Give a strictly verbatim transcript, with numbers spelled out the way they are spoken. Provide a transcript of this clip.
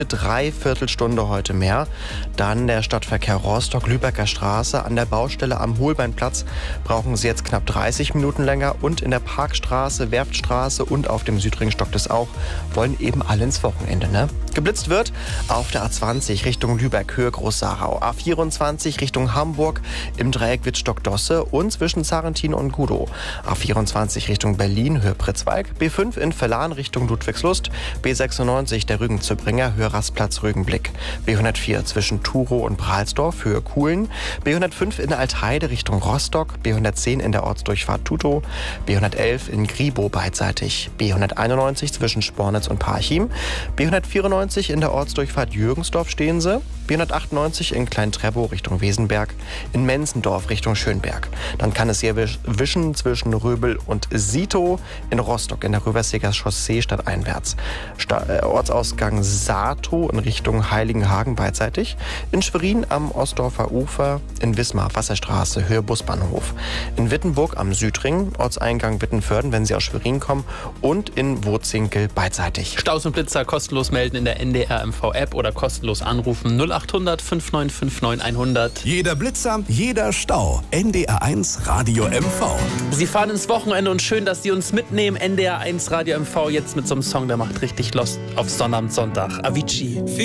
Dreiviertelstunde heute mehr. Dann der Stadtverkehr Rostock-Lübecker Straße. An der Baustelle am Holbeinplatz brauchen Sie jetzt knapp dreißig Minuten länger. Und in der Parkstraße, Werftstraße und auf dem Südring stockt es auch. Wollen eben alle ins Wochenende, ne? Geblitzt wird auf der A zwanzig Richtung Lübeck, Höhe Groß-Sarau. A vierundzwanzig Richtung Hamburg im Dreieck Wittstock-Dosse und zwischen Sarrentin und Gudow. A vierundzwanzig Richtung Berlin, Höhe Pritzwalk. B fünf in Verlan Richtung Ludwigslust. B sechsundneunzig der Rügen-Zöbringer, Höhe Rastplatz Rügenblick. B hundertvier zwischen Turow und Prahlsdorf, Höhe Kuhlen. B hundertfünf in Altheide Richtung Rostock. B hundertzehn in der Ortsdurchfahrt Tutow. B hundertelf in Gribow beidseitig. B hunderteinundneunzig zwischen Spornitz und Parchim. B hundertvierundneunzig in der Ortsdurchfahrt Jürgensdorf stehen sie. B hundertachtundneunzig in Klein-Treppow Richtung Wesenberg. In Menzendorf Richtung Schönberg. Dann kann es hier wischen zwischen Röbel und Sito. In Rostock in der Röverseger Chaussee stadteinwärts. Sta äh, Ortsausgang Sato in Richtung Heiligenhagen beidseitig. In Schwerin am Ostdorfer Ufer. In Wismar Wasserstraße, Höhe Busbahnhof. In Wittenburg am Südring, Ortseingang Wittenförden, wenn Sie aus Schwerin kommen. Und in Wurzinkel beidseitig. Staus und Blitzer kostenlos melden in der N D R M V-App oder kostenlos anrufen null achthundert fünf neun fünf neun hundert. Jeder Blitzer, jeder Stau. N D R eins Radio M V. Sie fahren ins Wochenende und schön, dass Sie uns mitnehmen. N D R eins Radio M V jetzt mit so einem Song, der macht richtig Lust auf Sonnabend, Sonntag. Avicii.